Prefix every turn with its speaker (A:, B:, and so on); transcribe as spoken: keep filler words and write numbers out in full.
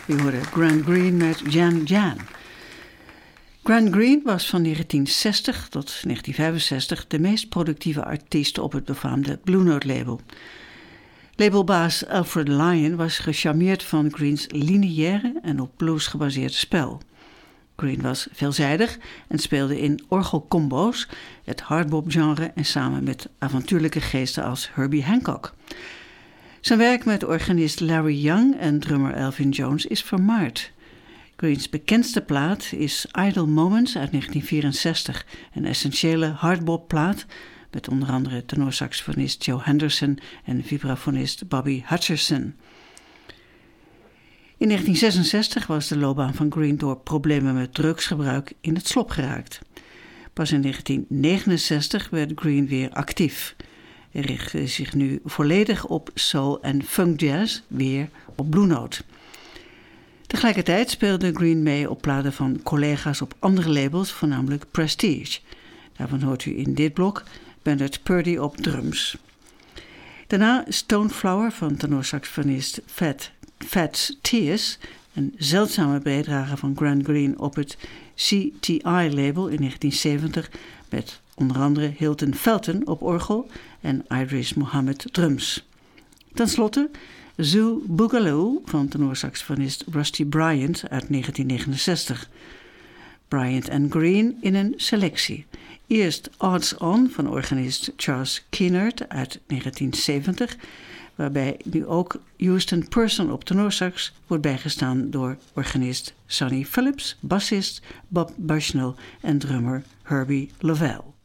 A: U hoorde Grant Green met Jan Jan. Grant Green was van negentien zestig tot negentien vijfenzestig de meest productieve artiest op het befaamde Blue Note label. Labelbaas Alfred Lion was gecharmeerd van Greens lineaire en op blues gebaseerde spel. Green was veelzijdig en speelde in orgelcombo's, het hardbop-genre en samen met avontuurlijke geesten als Herbie Hancock. Zijn werk met organist Larry Young en drummer Elvin Jones is vermaard. Greens bekendste plaat is Idle Moments uit negentien vierenzestig, een essentiële hardbop-plaat met onder andere tenorsaxofonist Joe Henderson en vibrafonist Bobby Hutcherson. In negentien zesenzestig was de loopbaan van Green door problemen met drugsgebruik in het slop geraakt. Pas in negentien negenenzestig werd Green weer actief. Hij richtte zich nu volledig op soul- en funkjazz, weer op Blue Note. Tegelijkertijd speelde Green mee op platen van collega's op andere labels, voornamelijk Prestige. Daarvan hoort u in dit blok Bernard Purdie op drums. Daarna Stoneflower van tenorsaxofonist Fat, Fats Tears, een zeldzame bijdrage van Grant Green op het C T I-label in negentien zeventig met onder andere Hilton Felton op orgel en Idris Mohammed drums. Ten slotte Zoo Boogaloo van tenorsaxofonist Rusty Bryant uit negentien negenenzestig. Bryant en Green in een selectie. Eerst Odds On van organist Charles Keenard uit negentien zeventig, waarbij nu ook Houston Person op tenorsax wordt bijgestaan door organist Sonny Phillips, bassist Bob Bushnell en drummer Herbie Lovell.